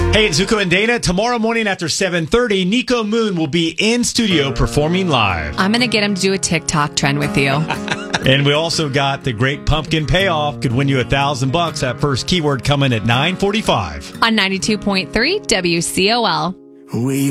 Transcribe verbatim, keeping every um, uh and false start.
Hey, it's Zuko and Dana. Tomorrow morning after seven thirty, Nico Moon will be in studio performing live. I'm going to get him to do a TikTok trend with you. And we also got the Great Pumpkin Payoff. Could win you a thousand bucks. That first keyword coming at nine forty-five. On ninety-two point three W C O L. We